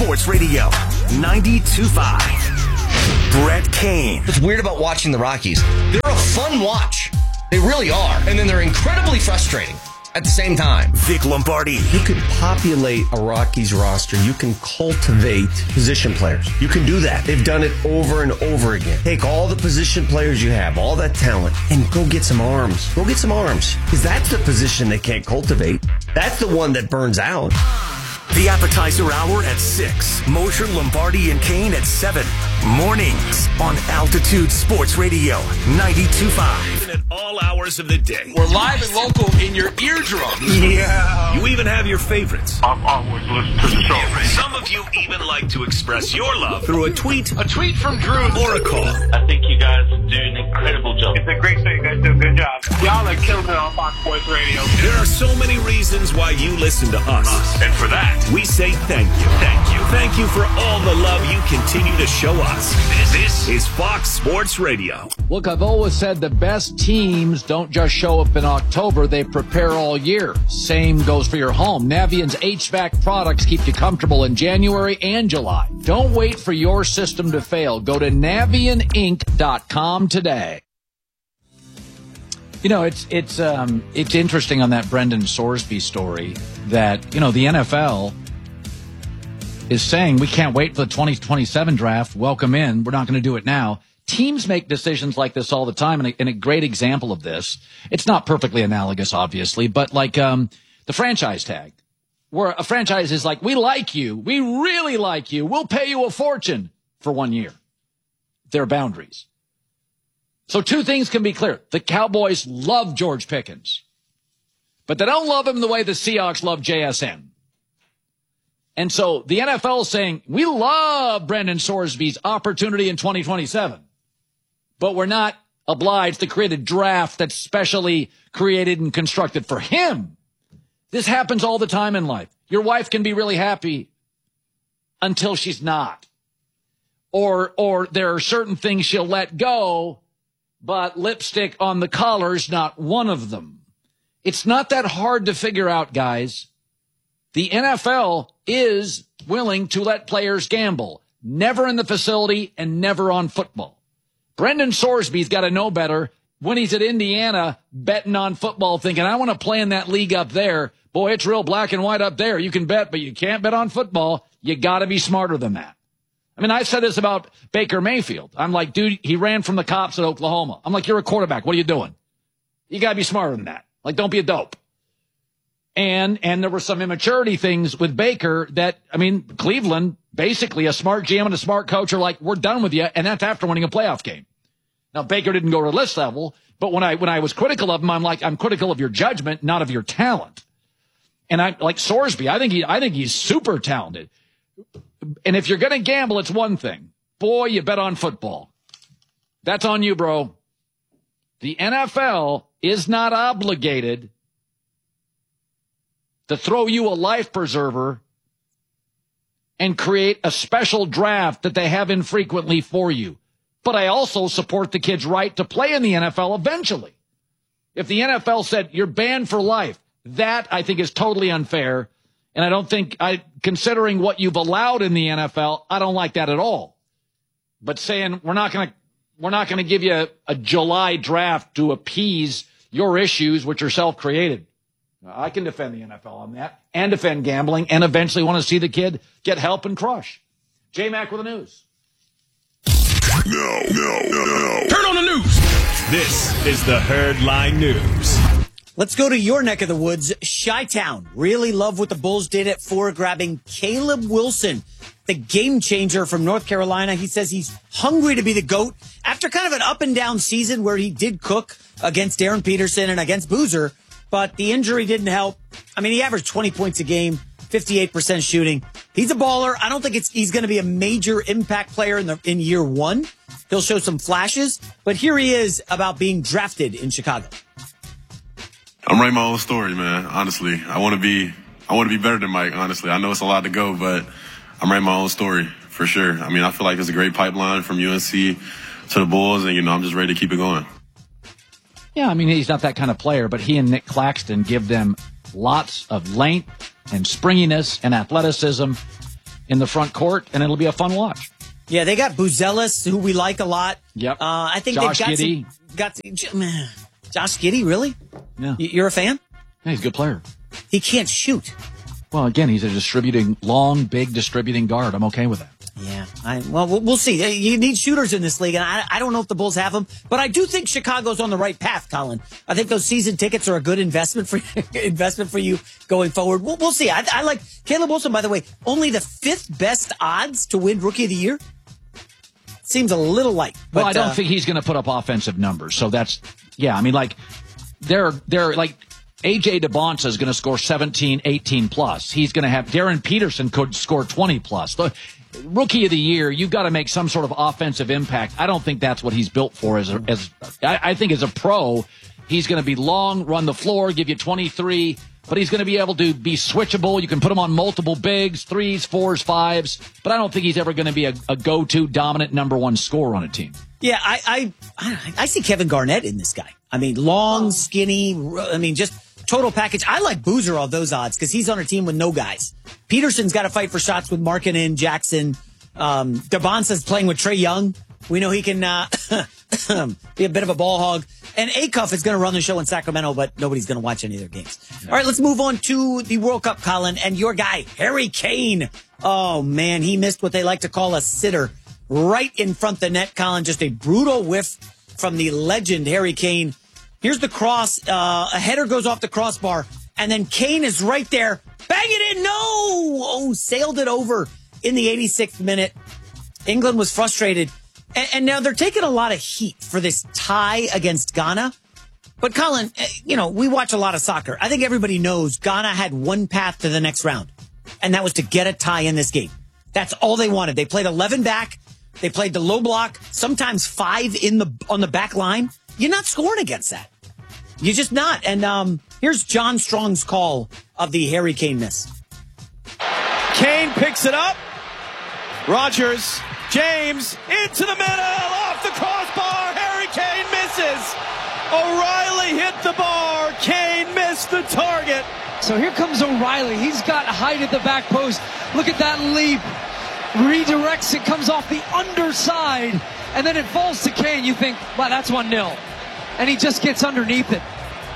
Sports Radio 92.5. Brett Kane. What's weird about watching the Rockies? They're a fun watch. They really are. And then they're incredibly frustrating at the same time. Vic Lombardi. You can populate a Rockies roster. You can cultivate position players. You can do that. They've done it over and over again. Take all the position players you have, all that talent, and go get some arms. Go get some arms. Because that's the position they can't cultivate. That's the one that burns out. The appetizer hour at 6. Mosher, Lombardi, and Kane at 7. Mornings on Altitude Sports Radio 92.5. At all hours of the day. We're live and local in your eardrums. Yeah. You even have your favorites. I've always listened to the show. Some of you even like to express your love through a tweet. A tweet from Drew Or a call. I think you guys do an incredible job. It's a great show. You guys do a good job. Y'all are killing it on Fox Sports Radio. There are so many reasons why you listen to us. And for that, we say thank you. Thank you. Thank you for all the love you continue to show us. This is Fox Sports Radio. Look, I've always said the best teams don't just show up in October, they prepare all year. Same goes for your home. Navient's HVAC products keep you comfortable in January and July. Don't wait for your system to fail. Go to NavientInc.com today. You know, it's interesting on that Brendan Sorsby story that, you know, the NFL is saying we can't wait for the 2027 draft. Welcome in. We're not going to do it now. Teams make decisions like this all the time, and a great example of this, it's not perfectly analogous, obviously, but like the franchise tag, where a franchise is like, we like you. We really like you. We'll pay you a fortune for 1 year. Their boundaries. So two things can be clear. The Cowboys love George Pickens, but they don't love him the way the Seahawks love JSN. And so the NFL is saying, we love Brendan Sorsby's opportunity in 2027, but we're not obliged to create a draft that's specially created and constructed for him. This happens all the time in life. Your wife can be really happy until she's not. Or there are certain things she'll let go, but lipstick on the collar's not one of them. It's not that hard to figure out, guys. The NFL is willing to let players gamble. Never in the facility and never on football. Brendan Sorsby's got to know better when he's at Indiana betting on football, thinking, I want to play in that league up there. Boy, it's real black and white up there. You can bet, but you can't bet on football. You got to be smarter than that. I mean, I said this about Baker Mayfield. I'm like, dude, he ran from the cops at Oklahoma. I'm like, you're a quarterback. What are you doing? You got to be smarter than that. Like, don't be a dope. And there were some immaturity things with Baker that, I mean, Cleveland, basically a smart GM and a smart coach are like, we're done with you. And that's after winning a playoff game. Now, Baker didn't go to this level, but when I was critical of him, I'm like, I'm critical of your judgment, not of your talent. And I like Sorsby. I think he's super talented. And if you're going to gamble, it's one thing. Boy, you bet on football. That's on you, bro. The NFL is not obligated to throw you a life preserver and create a special draft that they have infrequently for you. But I also support the kid's right to play in the NFL eventually. If the NFL said you're banned for life, that I think is totally unfair. And I don't think, considering what you've allowed in the NFL, I don't like that at all. But saying we're not going to give you a July draft to appease your issues, which are self-created. I can defend the NFL on that and defend gambling and eventually want to see the kid get help and crush. J-Mac with the news. No. Turn on the news. This is the Herdline News. Let's go to your neck of the woods, Chi-Town. Really love what the Bulls did at 4, grabbing Caleb Wilson, the game changer from North Carolina. He says he's hungry to be the GOAT after kind of an up and down season where he did cook against Darren Peterson and against Boozer. But the injury didn't help. I mean, he averaged 20 points a game, 58% shooting. He's a baller. I don't think he's going to be a major impact player in year one. He'll show some flashes, but here he is about being drafted in Chicago. I'm writing my own story, man. Honestly, I want to be better than Mike. Honestly, I know it's a lot to go, but I'm writing my own story for sure. I mean, I feel like it's a great pipeline from UNC to the Bulls, and I'm just ready to keep it going. Yeah, I mean, he's not that kind of player, but he and Nick Claxton give them lots of length and springiness and athleticism. in the front court, and it'll be a fun watch. Yeah, they got Buzelis, who we like a lot. Yep. I think Josh they've got Giddey. Josh Giddey, really? Yeah. You're a fan? Yeah, he's a good player. He can't shoot. Well, again, he's a big distributing guard. I'm okay with that. Yeah. We'll see. You need shooters in this league, and I don't know if the Bulls have them, but I do think Chicago's on the right path, Colin. I think those season tickets are a good investment for you going forward. We'll see. I like Caleb Wilson, by the way, only the 5th best odds to win Rookie of the Year. Seems a little light. Well, I don't think he's going to put up offensive numbers. So they're like A.J. DeBonta is going to score 17, 18 plus. He's going to have Darren Peterson could score 20 plus. The Rookie of the Year, you've got to make some sort of offensive impact. I don't think that's what he's built for. I think as a pro, he's going to be long, run the floor, give you 23, but he's going to be able to be switchable. You can put him on multiple bigs, 3s, 4s, 5s, but I don't think he's ever going to be a go-to dominant number one scorer on a team. Yeah, I see Kevin Garnett in this guy. I mean, long, skinny, just total package. I like Boozer all those odds because he's on a team with no guys. Peterson's got to fight for shots with Markkanen, Jackson. DeBonsa's playing with Trae Young. We know he can be a bit of a ball hog. And Acuff is going to run the show in Sacramento, but nobody's going to watch any of their games. All right, let's move on to the World Cup, Colin. And your guy, Harry Kane. Oh, man, he missed what they like to call a sitter right in front of the net, Colin. Just a brutal whiff from the legend, Harry Kane. Here's the cross. A header goes off the crossbar, and then Kane is right there. Bang it in. No! Oh, sailed it over in the 86th minute. England was frustrated. And now they're taking a lot of heat for this tie against Ghana. But Colin, we watch a lot of soccer. I think everybody knows Ghana had one path to the next round, and that was to get a tie in this game. That's all they wanted. They played 11 back. They played the low block, sometimes 5 on the back line. You're not scoring against that. You're just not. And here's John Strong's call of the Harry Kane miss. Kane picks it up. Rogers, James, into the middle, off the crossbar. Harry Kane misses. O'Reilly hit the bar. Kane missed the target. So here comes O'Reilly. He's got height at the back post. Look at that leap. Redirects it, comes off the underside, and then it falls to Kane. You think, wow, that's 1-0. And he just gets underneath it.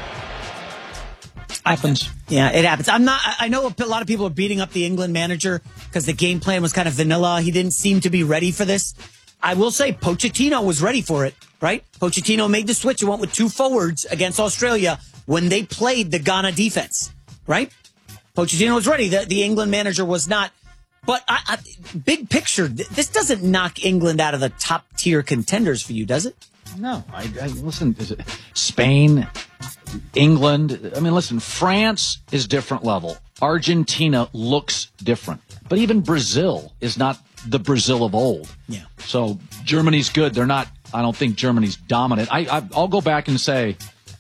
Happens. Yeah, it happens. I know a lot of people are beating up the England manager because the game plan was kind of vanilla. He didn't seem to be ready for this. I will say Pochettino was ready for it, right? Pochettino made the switch and went with 2 forwards against Australia when they played the Ghana defense, right? Pochettino was ready. The England manager was not. But big picture, this doesn't knock England out of the top tier contenders for you, does it? No. I listen, is it Spain, England? I mean, listen, France is different level. Argentina looks different. But even Brazil is not the Brazil of old. Yeah. So Germany's good. I don't think Germany's dominant. I'll go back and say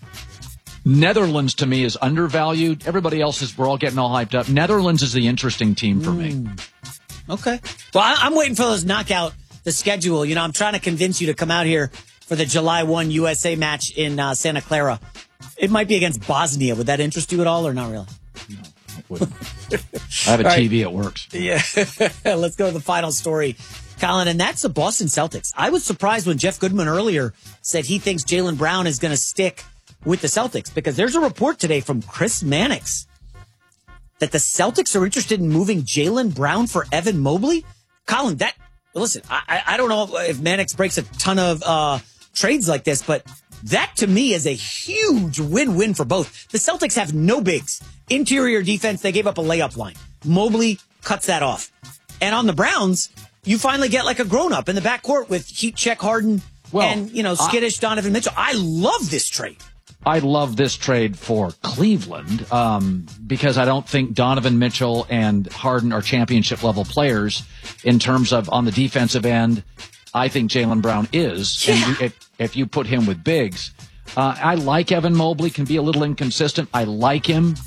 Netherlands to me is undervalued. Everybody else we're all getting all hyped up. Netherlands is the interesting team for me. Okay. Well, I'm waiting for the schedule. I'm trying to convince you to come out here for the July 1 USA match in Santa Clara. It might be against Bosnia. Would that interest you at all or not really? No, it wouldn't. I have a TV. It works. Yeah. Let's go to the final story, Colin, and that's the Boston Celtics. I was surprised when Jeff Goodman earlier said he thinks Jaylen Brown is going to stick with the Celtics because there's a report today from Chris Mannix that the Celtics are interested in moving Jaylen Brown for Evan Mobley. Colin, listen, I don't know if Mannix breaks a ton of trades like this, but that to me is a huge win-win for both. The Celtics have no bigs. Interior defense, they gave up a layup line. Mobley cuts that off. And on the Browns, you finally get like a grown-up in the backcourt with heat check Harden and, skittish Donovan Mitchell. I love this trade. I love this trade for Cleveland because I don't think Donovan Mitchell and Harden are championship-level players in terms of on the defensive end. I think Jaylen Brown is. Yeah. And if you put him with bigs, I like Evan Mobley, can be a little inconsistent. I like him.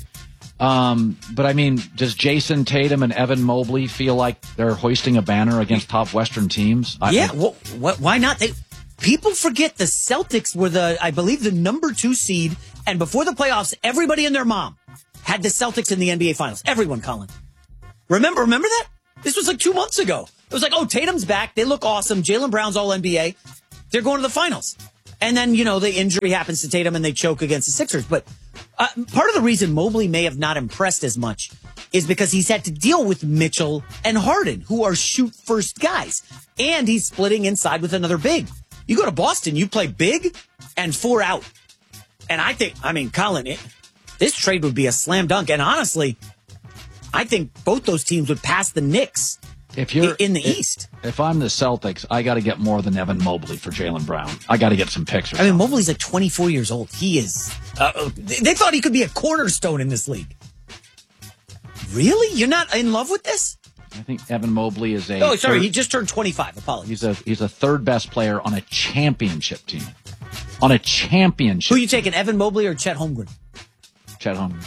But, I mean, does Jason Tatum and Evan Mobley feel like they're hoisting a banner against top Western teams? Why not? People forget the Celtics were I believe, the number 2 seed. And before the playoffs, everybody and their mom had the Celtics in the NBA Finals. Everyone, Colin. Remember that? This was like 2 months ago. It was like, oh, Tatum's back. They look awesome. Jaylen Brown's all NBA. They're going to the finals. And then, the injury happens to Tatum and they choke against the Sixers. But part of the reason Mobley may have not impressed as much is because he's had to deal with Mitchell and Harden, who are shoot-first guys. And he's splitting inside with another big. You go to Boston, you play big and 4 out. And Colin, this trade would be a slam dunk. And honestly, I think both those teams would pass the Knicks in the East. If I'm the Celtics, I got to get more than Evan Mobley for Jaylen Brown. I got to get some picks. Mobley's like 24 years old. He is. They thought he could be a cornerstone in this league. Really? You're not in love with this? I think Evan Mobley is a... Oh, sorry, he just turned 25. Apologies. He's a third best player on a championship team. On a championship. Who are you taking, Evan Mobley or Chet Holmgren? Chet Holmgren.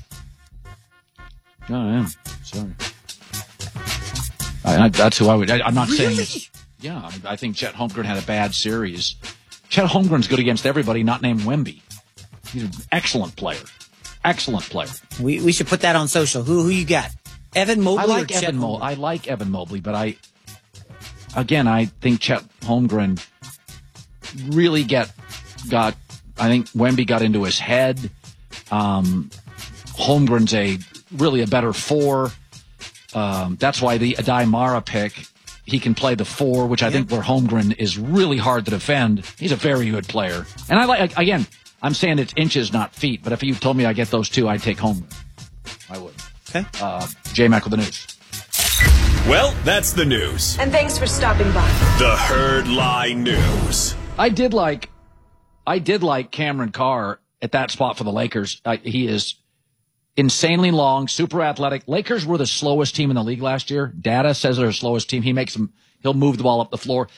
No, I am. Sorry. That's who I would... I'm not saying... Yeah, I think Chet Holmgren had a bad series. Chet Holmgren's good against everybody, not named Wemby. He's an excellent player. Excellent player. We should put that on social. Who you got? Evan Mobley or Chet Holmgren? I like Evan Mobley, but I think Chet Holmgren really got. I think Wemby got into his head. Holmgren's really a better 4. That's why the Adai Mara pick, he can play the 4, which I think where Holmgren is really hard to defend. He's a very good player, and I'm saying it's inches, not feet. But if you told me I get those 2, I'd take Holmgren. I would. Okay. J-Mac with the news. Well, that's the news. And thanks for stopping by. The Herd Lie News. I did like Cameron Carr at that spot for the Lakers. He is insanely long, super athletic. Lakers were the slowest team in the league last year. Data says they're the slowest team. He'll move the ball up the floor.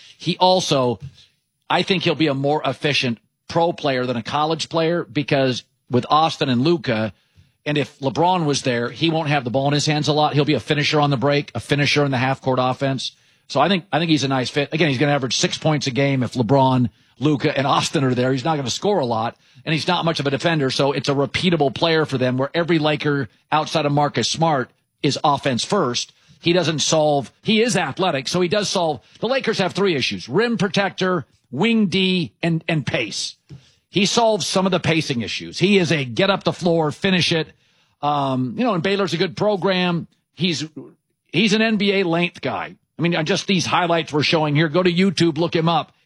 I think he'll be a more efficient pro player than a college player because with Austin and Luka, and if LeBron was there, he won't have the ball in his hands a lot. He'll be a finisher on the break, a finisher in the half-court offense. So I think he's a nice fit. Again, he's going to average 6 points a game if LeBron, Luka, and Austin are there. He's not going to score a lot, and he's not much of a defender, so it's a repeatable player for them where every Laker outside of Marcus Smart is offense first. He is athletic, so he does solve. The Lakers have 3 issues: rim protector, wing D, and pace. He solves some of the pacing issues. He is a get up the floor, finish it. And Baylor's a good program. He's an NBA length guy. Just these highlights we're showing here. Go to YouTube, look him up.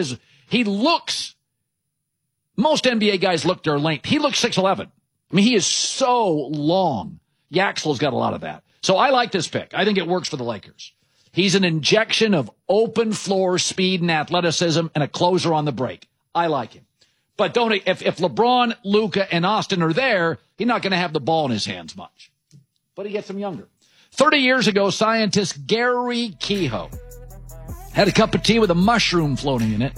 Most NBA guys look their length. He looks 6'11". He is so long. Yaxel's got a lot of that. So I like this pick. I think it works for the Lakers. He's an injection of open floor speed and athleticism and a closer on the break. I like him. But if LeBron, Luka, and Austin are there, he's not going to have the ball in his hands much. But he gets them younger. 30 years ago, scientist Gary Kehoe had a cup of tea with a mushroom floating in it.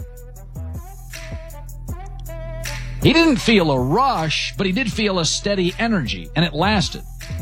He didn't feel a rush, but he did feel a steady energy, and it lasted.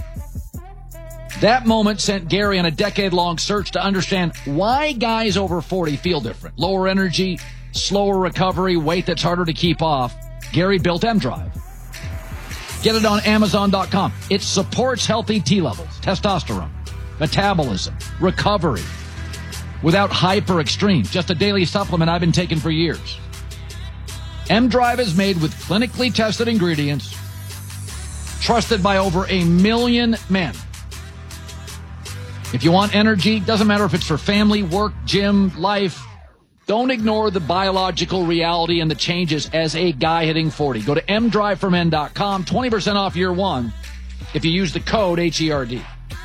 That moment sent Gary on a decade-long search to understand why guys over 40 feel different. Lower energy, slower recovery, weight that's harder to keep off. Gary built M-Drive. Get it on Amazon.com. It supports healthy T levels, testosterone, metabolism, recovery, without hyper extreme. Just a daily supplement I've been taking for years. M-Drive is made with clinically tested ingredients, trusted by over 1 million men. If you want energy, doesn't matter if it's for family, work, gym, life, don't ignore the biological reality and the changes as a guy hitting 40. Go to mdriveformen.com, 20% off year 1 if you use the code HERD.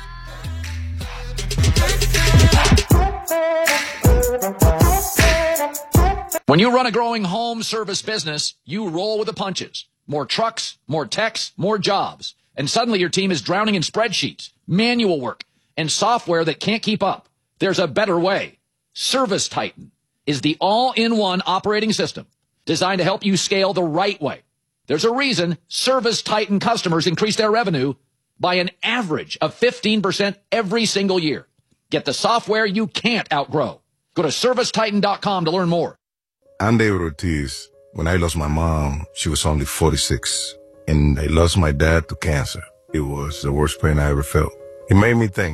When you run a growing home service business, you roll with the punches. More trucks, more techs, more jobs. And suddenly your team is drowning in spreadsheets, manual work, and software that can't keep up. There's a better way. Service Titan is the all-in-one operating system designed to help you scale the right way. There's a reason Service Titan customers increase their revenue by an average of 15% every single year. Get the software you can't outgrow. Go to ServiceTitan.com to learn more. I'm David Ortiz. When I lost my mom, she was only 46. And I lost my dad to cancer. It was the worst pain I ever felt. It made me think,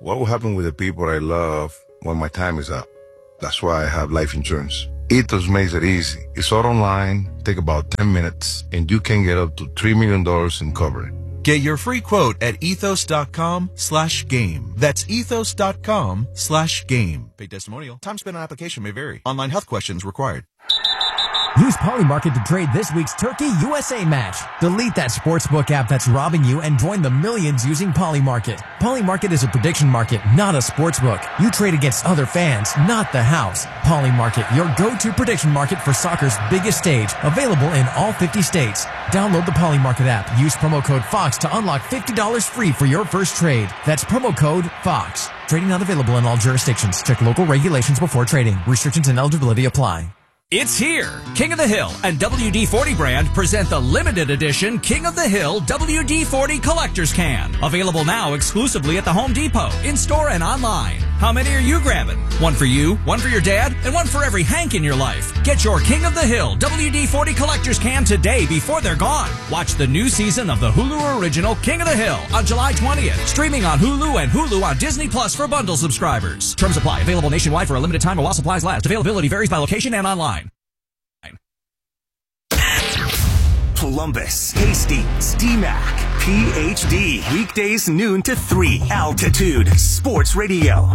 What will happen with the people I love when my time is up? That's why I have life insurance. Ethos makes it easy. It's all online, take about 10 minutes, and you can get up to $3 million in coverage. Get your free quote at ethos.com/game. That's ethos.com/game. Paid testimonial. Time spent on application may vary. Online health questions required. Use Polymarket to trade this week's Turkey USA match. Delete that sportsbook app that's robbing you and join the millions using Polymarket. Polymarket is a prediction market, not a sportsbook. You trade against other fans, not the house. Polymarket, your go-to prediction market for soccer's biggest stage. Available in all 50 states. Download the Polymarket app. Use promo code FOX to unlock $50 free for your first trade. That's promo code FOX. Trading not available in all jurisdictions. Check local regulations before trading. Restrictions and eligibility apply. It's here. King of the Hill and WD-40 brand present the limited edition King of the Hill WD-40 Collector's Can. Available now exclusively at the Home Depot, in-store and online. How many are you grabbing? One for you, one for your dad, and one for every Hank in your life. Get your King of the Hill WD-40 Collector's Can today before they're gone. Watch the new season of the Hulu original King of the Hill on July 20th. Streaming on Hulu and Hulu on Disney Plus for bundle subscribers. Terms apply. Available nationwide for a limited time while supplies last. Availability varies by location and online. Columbus, Hastings, DMAC, PhD. Weekdays noon to 3. Altitude Sports Radio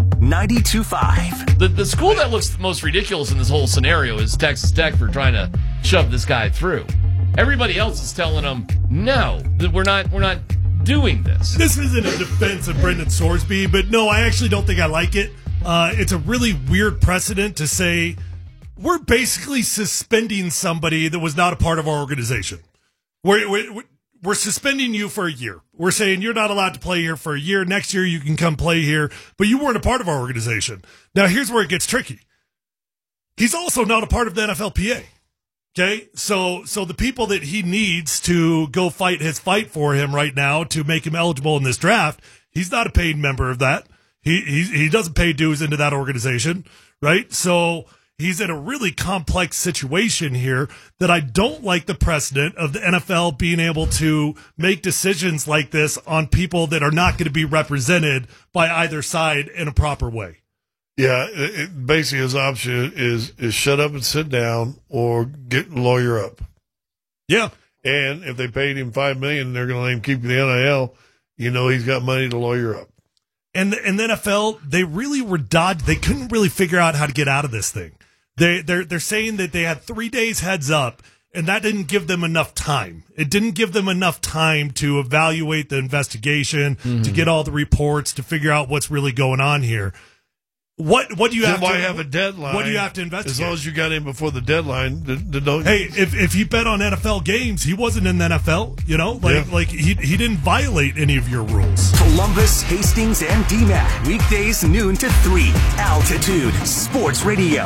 92.5. The school that looks most ridiculous in this whole scenario is Texas Tech for trying to shove this guy through. Everybody else is telling them, no, that we're not doing this. This isn't a defense of Brendan Sorsby, but no, I actually don't think I like it. It's a really weird precedent to say we're basically suspending somebody that was not a part of our organization. We're suspending you for a year. We're saying you're not allowed to play here for a year. Next year you can come play here, but you weren't a part of our organization. Now here's where it gets tricky. He's also not a part of the NFLPA. Okay, so the people that he needs to go fight his fight for him right now to make him eligible in this draft, he's not a paid member of that. He doesn't pay dues into that organization, right? So he's in a really complex situation here that I don't like the precedent of the NFL being able to make decisions like this on people that are not going to be represented by either side in a proper way. Yeah, basically his option is shut up and sit down or get lawyer up. Yeah. And if they paid him $5 million, they're going to let him keep the NIL. You know he's got money to lawyer up. And the NFL, they really were dodged. They couldn't really figure out how to get out of this thing. They're saying that they had 3 days heads up, and that didn't give them enough time. It didn't give them enough time to evaluate the investigation, to get all the reports, to figure out what's really going on here. What do you have to have a deadline? What do you have to investigate? As long as you got in before the deadline, hey, if he bet on NFL games, he wasn't in the NFL. You know, like he didn't violate any of your rules. Columbus, Hastings, and DMAC. Weekdays noon to 3. Altitude Sports Radio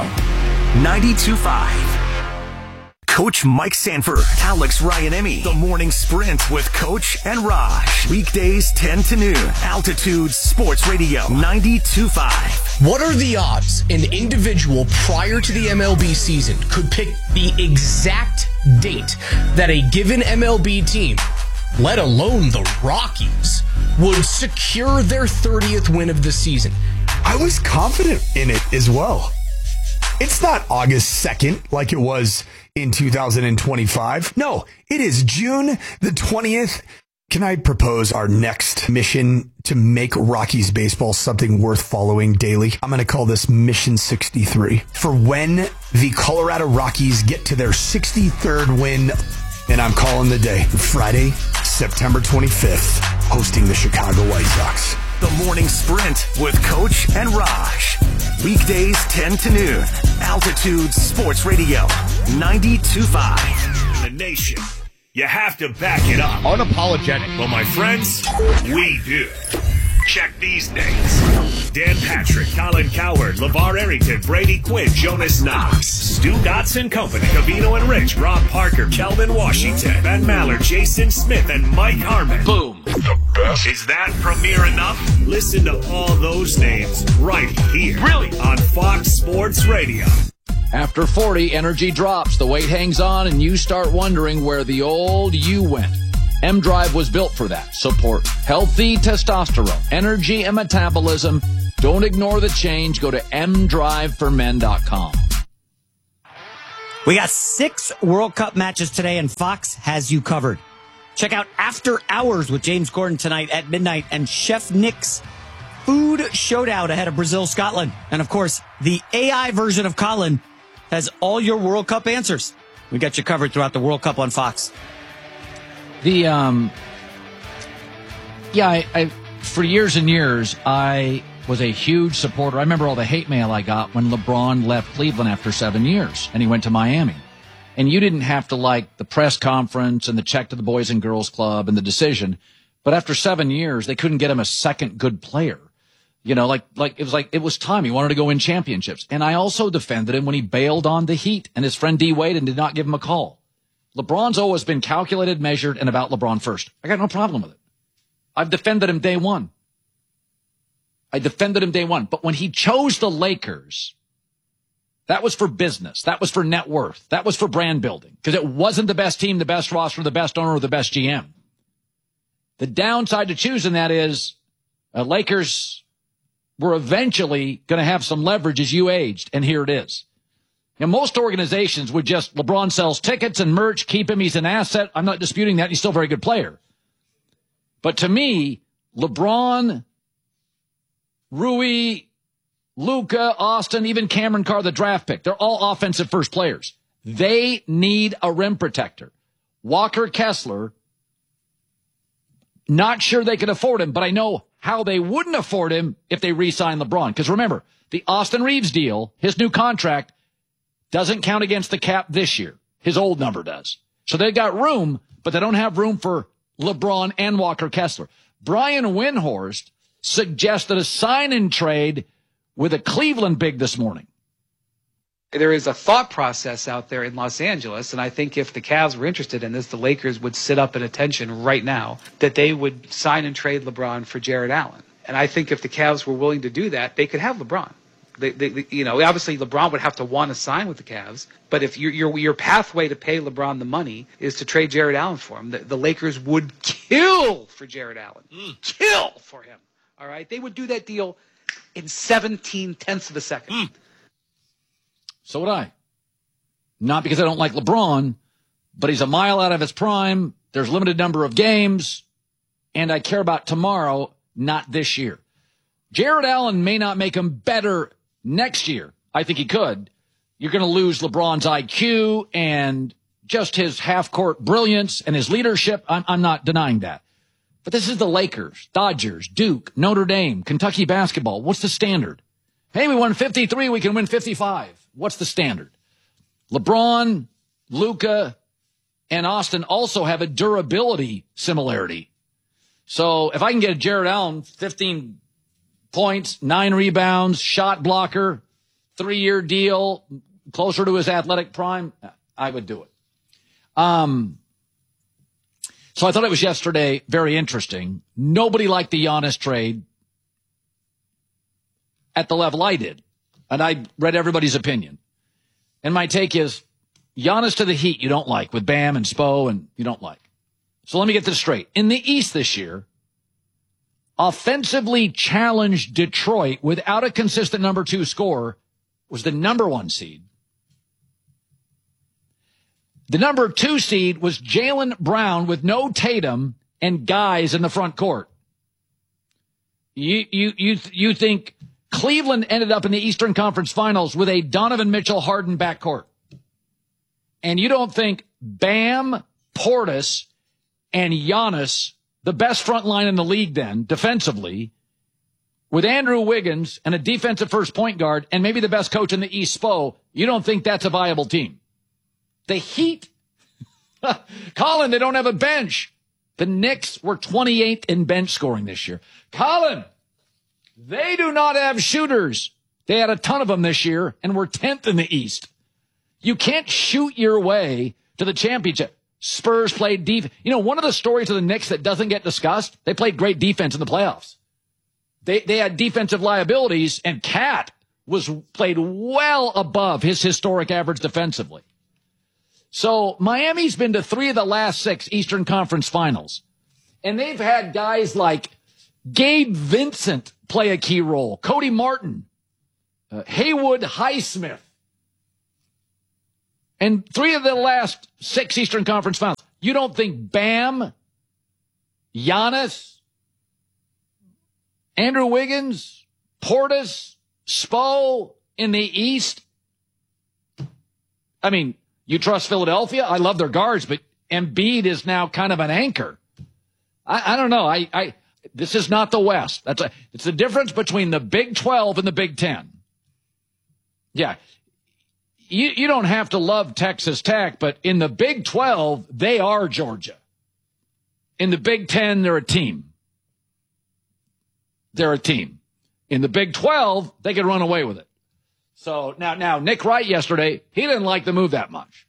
92.5. Coach Mike Sanford, Alex Ryanemi, The Morning Sprint with Coach and Raj. Weekdays 10 to noon. Altitude Sports Radio 92.5. What are the odds an individual prior to the MLB season could pick the exact date that a given MLB team, let alone the Rockies, would secure their 30th win of the season? I was confident in it as well. It's not August 2nd like it was in 2025. No, it is June the 20th. Can I propose our next mission to make Rockies baseball something worth following daily? I'm going to call this Mission 63. For when the Colorado Rockies get to their 63rd win, and I'm calling the day Friday, September 25th, hosting the Chicago White Sox. The Morning Sprint with Coach and Raj. Weekdays 10 to noon. Altitude Sports Radio 92.5. The nation. You have to back it up. Unapologetic. Well, my friends, we do. Check these names. Dan Patrick, Colin Cowherd, LeVar Arrington, Brady Quinn, Jonas Knox, Stu Dotson Company, Cavino and Rich, Rob Parker, Kelvin Washington, Ben Mallard, Jason Smith, and Mike Harmon. Boom. The best. Is that premiere enough? Listen to all those names right here. Really? On Fox Sports Radio. After 40, energy drops, the weight hangs on, and you start wondering where the old you went. M-Drive was built for that. Support healthy testosterone, energy, and metabolism. Don't ignore the change. Go to mdriveformen.com. We got 6 World Cup matches today, and Fox has you covered. Check out After Hours with James Gordon tonight at midnight and Chef Nick's food showdown ahead of Brazil-Scotland. And, of course, the AI version of Colin has all your World Cup answers. We got you covered throughout the World Cup on Fox. I for years and years, I was a huge supporter. I remember all the hate mail I got when LeBron left Cleveland after 7 years and he went to Miami. And you didn't have to like the press conference and the check to the Boys and Girls Club and the decision. But after 7 years, they couldn't get him a second good player. You know, it was time. He wanted to go win championships. And I also defended him when he bailed on the Heat and his friend D Wade and did not give him a call. LeBron's always been calculated, measured, and about LeBron first. I got no problem with it. I've defended him day one. But when he chose the Lakers, that was for business. That was for net worth. That was for brand building. Because it wasn't the best team, the best roster, the best owner, or the best GM. The downside to choosing that is Lakers were eventually going to have some leverage as you aged, and here it is. Now, most organizations would just, LeBron sells tickets and merch, keep him, he's an asset. I'm not disputing that. He's still a very good player. But to me, LeBron, Rui, Luka, Austin, even Cameron Carr, the draft pick, they're all offensive first players. They need a rim protector. Walker Kessler, not sure they could afford him, but I know how they wouldn't afford him if they re-sign LeBron. Because remember, the Austin Reeves deal, his new contract, doesn't count against the cap this year. His old number does. So they've got room, but they don't have room for LeBron and Walker Kessler. Brian Windhorst suggested a sign-and trade with a Cleveland big this morning. There is a thought process out there in Los Angeles, and I think if the Cavs were interested in this, the Lakers would sit up at attention right now that they would sign and trade LeBron for Jared Allen. And I think if the Cavs were willing to do that, they could have LeBron. Obviously LeBron would have to want to sign with the Cavs, but if your pathway to pay LeBron the money is to trade Jared Allen for him, the Lakers would kill for Jared Allen. Kill for him. All right? They would do that deal in 17/10 of a second. So would I. Not because I don't like LeBron, but he's a mile out of his prime. There's limited number of games, and I care about tomorrow, not this year. Jared Allen may not make him better next year. I think he could. You're going to lose LeBron's IQ and just his half-court brilliance and his leadership. I'm not denying that. But this is the Lakers, Dodgers, Duke, Notre Dame, Kentucky basketball. What's the standard? Hey, we won 53. We can win 55. What's the standard? LeBron, Luka, and Austin also have a durability similarity. So if I can get a Jared Allen, 15 points, 9 rebounds, shot blocker, 3-year deal, closer to his athletic prime, I would do it. So I thought it was yesterday very interesting. Nobody liked the Giannis trade at the level I did. And I read everybody's opinion. And my take is, Giannis to the Heat you don't like, with Bam and Spo, and you don't like. So let me get this straight. In the East this year, offensively challenged Detroit without a consistent number 2 scorer was the number 1 seed. The number 2 seed was Jaylen Brown with no Tatum and guys in the front court. You think Cleveland ended up in the Eastern Conference Finals with a Donovan Mitchell-Harden backcourt. And you don't think Bam, Portis, and Giannis, the best front line in the league then, defensively, with Andrew Wiggins and a defensive first point guard and maybe the best coach in the East, Spo, you don't think that's a viable team. The Heat, Colin, they don't have a bench. The Knicks were 28th in bench scoring this year. Colin, they do not have shooters. They had a ton of them this year and were 10th in the East. You can't shoot your way to the championship. Spurs played defense. You know, one of the stories of the Knicks that doesn't get discussed, they played great defense in the playoffs. They had defensive liabilities, and Cat played well above his historic average defensively. So Miami's been to 3 of the last 6 Eastern Conference Finals. And they've had guys like Gabe Vincent play a key role, Cody Martin, Haywood Highsmith. And 3 of the last 6 Eastern Conference Finals. You don't think Bam, Giannis, Andrew Wiggins, Portis, Spo in the East? I mean, you trust Philadelphia? I love their guards, but Embiid is now kind of an anchor. I don't know. This is not the West. It's the difference between the Big 12 and the Big 10. Yeah. You don't have to love Texas Tech, but in the Big 12, they are Georgia. In the Big 10, they're a team. They're a team. In the Big 12, they could run away with it. So now Nick Wright yesterday, he didn't like the move that much.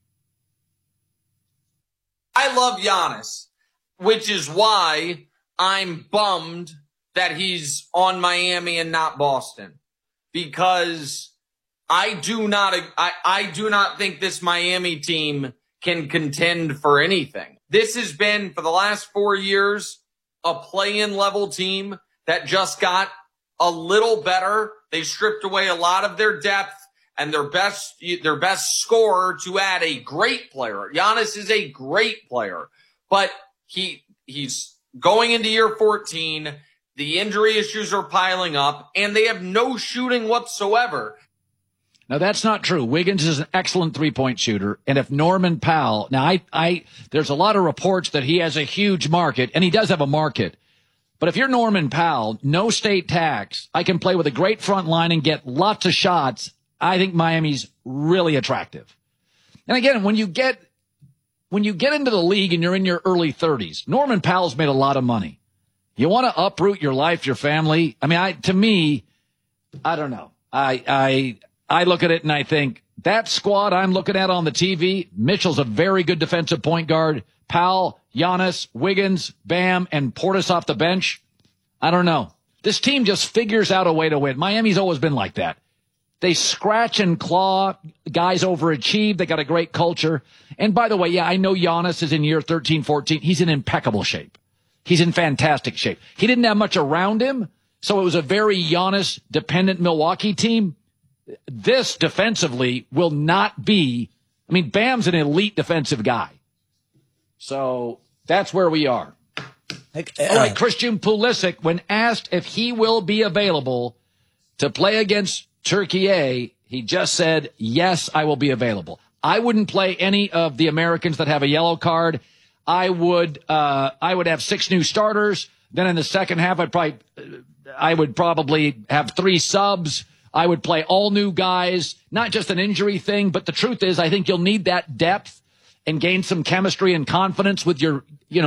I love Giannis, which is why I'm bummed that he's on Miami and not Boston, because I do not think this Miami team can contend for anything. This has been, for the last 4 years, a play-in level team that just got a little better. They stripped away a lot of their depth and their best scorer to add a great player. Giannis is a great player, but he's going into year 14. The injury issues are piling up, and they have no shooting whatsoever. Now, that's not true. Wiggins is an excellent three-point shooter. And if Norman Powell, now there's a lot of reports that he has a huge market, and he does have a market. But if you're Norman Powell, no state tax, I can play with a great front line and get lots of shots. I think Miami's really attractive. And again, when you get into the league and you're in your early 30s, Norman Powell's made a lot of money. You want to uproot your life, your family? I mean, to me, I don't know. I look at it and I think that squad I'm looking at on the TV, Mitchell's a very good defensive point guard. Powell, Giannis, Wiggins, Bam, and Portis off the bench. I don't know. This team just figures out a way to win. Miami's always been like that. They scratch and claw. Guys overachieve. They got a great culture. And by the way, yeah, I know Giannis is in year 13, 14. He's in impeccable shape. He's in fantastic shape. He didn't have much around him, so it was a very Giannis-dependent Milwaukee team. This defensively will not be, I mean, Bam's an elite defensive guy. So that's where we are. All right, Christian Pulisic, when asked if he will be available to play against Turkey, he just said, yes, I will be available. I wouldn't play any of the Americans that have a yellow card. I would have 6 new starters. Then in the second half, I would probably have 3 subs. I would play all new guys, not just an injury thing, but the truth is I think you'll need that depth and gain some chemistry and confidence with your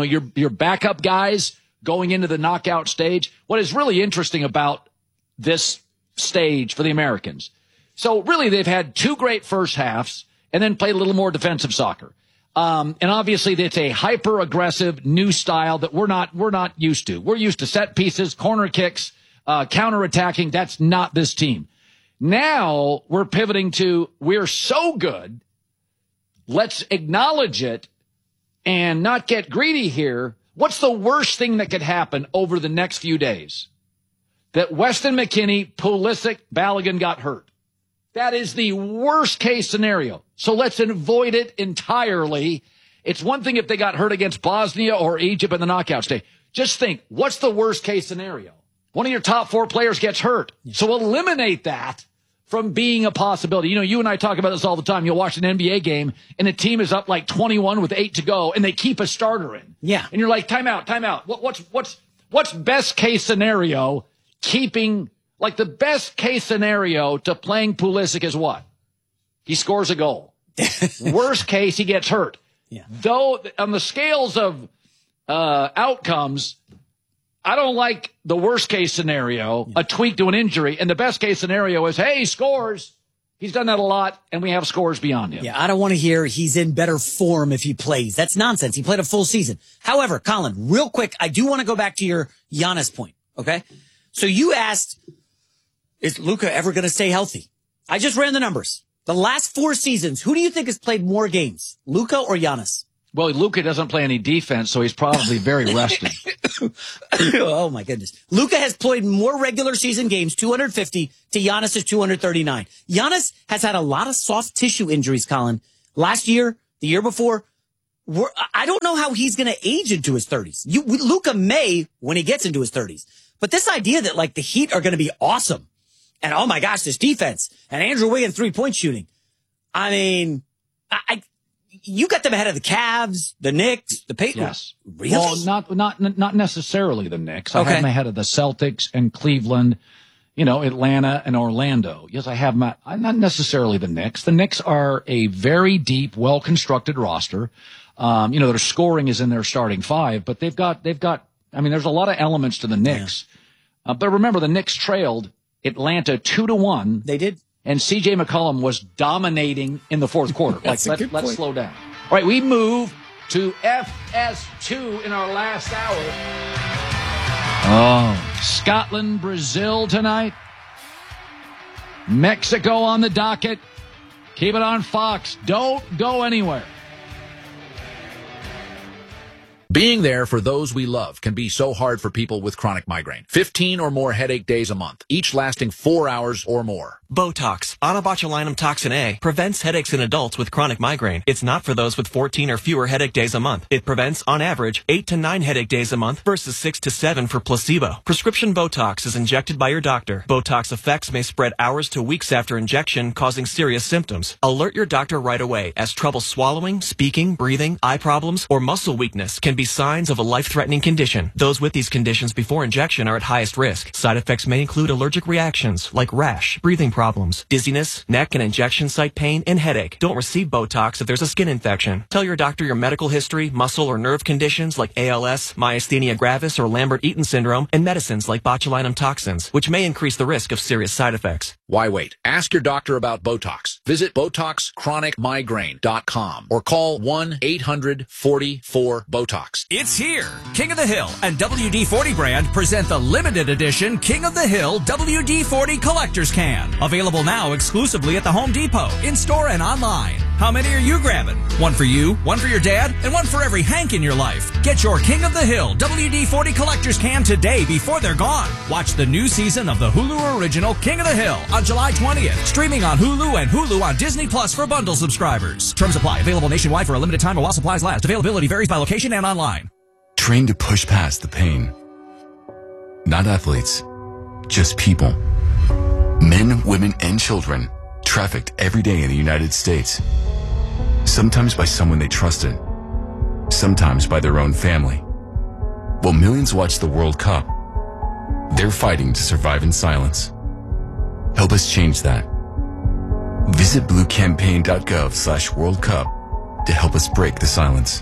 backup guys going into the knockout stage. What is really interesting about this stage for the Americans, so really they've had 2 great first halves and then played a little more defensive soccer. And obviously it's a hyper aggressive new style that we're not used to. We're used to set pieces, corner kicks, counterattacking. That's not this team. Now we're pivoting to, we're so good. Let's acknowledge it and not get greedy here. What's the worst thing that could happen over the next few days? That Weston McKennie, Pulisic, Balogun got hurt. That is the worst case scenario. So let's avoid it entirely. It's one thing if they got hurt against Bosnia or Egypt in the knockout stage. Just think, what's the worst case scenario? One of your top 4 players gets hurt. So eliminate that from being a possibility. You know, you and I talk about this all the time. You'll watch an NBA game and the team is up like 21 with 8 to go and they keep a starter in. Yeah. And you're like, timeout. What's best case scenario? Keeping, like, the best case scenario to playing Pulisic is what? He scores a goal. Worst case, he gets hurt. Yeah. Though on the scales of outcomes, I don't like the worst case scenario, a tweak to an injury, and the best case scenario is, hey, he scores. He's done that a lot, and we have scores beyond him. Yeah, I don't want to hear he's in better form if he plays. That's nonsense. He played a full season. However, Colin, real quick, I do want to go back to your Giannis point, okay? So you asked, is Luka ever going to stay healthy? I just ran the numbers. The last 4 seasons, who do you think has played more games, Luka or Giannis? Well, Luka doesn't play any defense, so he's probably very rested. Oh, my goodness. Luka has played more regular season games, 250, to Giannis' 239. Giannis has had a lot of soft tissue injuries, Colin. Last year, the year before, I don't know how he's going to age into his 30s. Luka may when he gets into his 30s. But this idea that, like, the Heat are going to be awesome, and oh, my gosh, this defense, and Andrew Wiggins three-point shooting. I mean, you got them ahead of the Cavs, the Knicks, the Patriots. Yes. Really? Well, not necessarily the Knicks. I have them ahead of the Celtics and Cleveland, Atlanta and Orlando. Yes, I have them not necessarily the Knicks. The Knicks are a very deep, well-constructed roster. Their scoring is in their starting 5, but they've got, there's a lot of elements to the Knicks. Yeah. But remember, the Knicks trailed Atlanta 2-1. They did. And C.J. McCollum was dominating in the fourth quarter. Let's slow down. All right, we move to FS2 in our last hour. Oh, Scotland, Brazil tonight. Mexico on the docket. Keep it on Fox. Don't go anywhere. Being there for those we love can be so hard for people with chronic migraine. 15 or more headache days a month, each lasting 4 hours or more. Botox, onabotulinum toxin A, prevents headaches in adults with chronic migraine. It's not for those with 14 or fewer headache days a month. It prevents, on average, 8 to 9 headache days a month versus 6 to 7 for placebo. Prescription Botox is injected by your doctor. Botox effects may spread hours to weeks after injection, causing serious symptoms. Alert your doctor right away, as trouble swallowing, speaking, breathing, eye problems, or muscle weakness can be signs of a life-threatening condition. Those with these conditions before injection are at highest risk. Side effects may include allergic reactions like rash, breathing problems, dizziness, neck and injection site pain, and headache. Don't receive Botox if there's a skin infection. Tell your doctor your medical history, muscle or nerve conditions like ALS, myasthenia gravis, or Lambert-Eaton syndrome, and medicines like botulinum toxins, which may increase the risk of serious side effects. Why wait? Ask your doctor about Botox. Visit BotoxChronicMigraine.com or call 1-800-44-BOTOX. It's here. King of the Hill and WD-40 brand present the limited edition King of the Hill WD-40 Collector's Can. Available now exclusively at the Home Depot, in-store and online. How many are you grabbing? One for you, one for your dad, and one for every Hank in your life. Get your King of the Hill WD-40 Collector's Can today before they're gone. Watch the new season of the Hulu original King of the Hill on July 20th. Streaming on Hulu and Hulu on Disney Plus for bundle subscribers. Terms apply. Available nationwide for a limited time while supplies last. Availability varies by location and online. Train to push past the pain. Not athletes, just people. Men, women, and children trafficked every day in the United States. Sometimes by someone they trusted. Sometimes by their own family. While millions watch the World Cup, they're fighting to survive in silence. Help us change that. Visit bluecampaign.gov/World Cup to help us break the silence.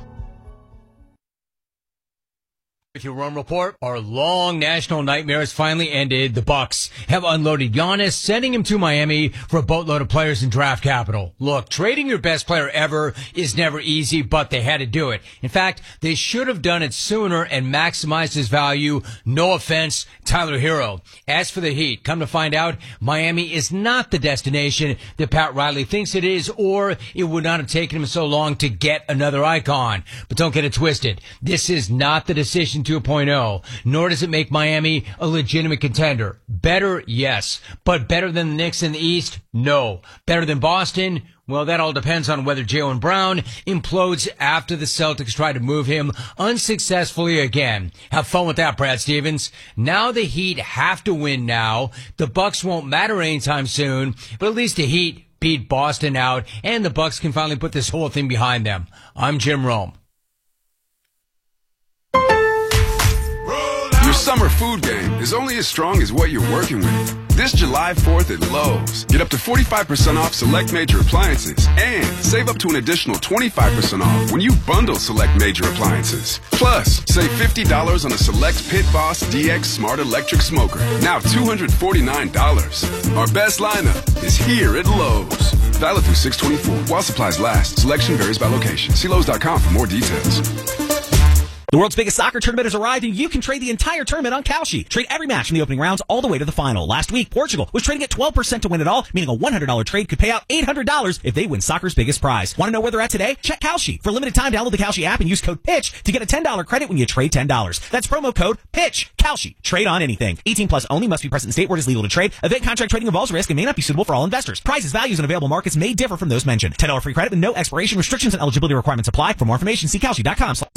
With your Rome Report, our long national nightmares finally ended. The Bucks have unloaded Giannis, sending him to Miami for a boatload of players in draft capital. Look, trading your best player ever is never easy, but they had to do it. In fact, they should have done it sooner and maximized his value. No offense, Tyler Hero. As for the Heat, come to find out, Miami is not the destination that Pat Riley thinks it is, or it would not have taken him so long to get another icon. But don't get it twisted. This is not the decision 2.0, nor does it make Miami a legitimate contender. Better, yes, but better than the Knicks in the East? No. Better than Boston? Well, that all depends on whether Jaylen Brown implodes after the Celtics try to move him unsuccessfully again. Have fun with that, Brad Stevens. Now the Heat have to win now. The Bucks won't matter anytime soon, but at least the Heat beat Boston out, and the Bucks can finally put this whole thing behind them. I'm Jim Rome. Your summer food game is only as strong as what you're working with. This July 4th at Lowe's, get up to 45% off select major appliances and save up to an additional 25% off when you bundle select major appliances. Plus, save $50 on a select Pit Boss DX Smart Electric Smoker, now $249. Our best lineup is here at Lowe's. Valid through 6/24 while supplies last. Selection varies by location. See Lowe's.com for more details. The world's biggest soccer tournament has arrived, and you can trade the entire tournament on Kalshi. Trade every match from the opening rounds all the way to the final. Last week, Portugal was trading at 12% to win it all, meaning a $100 trade could pay out $800 if they win soccer's biggest prize. Want to know where they're at today? Check Kalshi. For a limited time, download the Kalshi app and use code PITCH to get a $10 credit when you trade $10. That's promo code PITCH. Kalshi. Trade on anything. 18 plus only. Must be present in state where it is legal to trade. Event contract trading involves risk and may not be suitable for all investors. Prices, values, and available markets may differ from those mentioned. $10 free credit with no expiration. Restrictions and eligibility requirements apply. For more information, see Kalshi.com.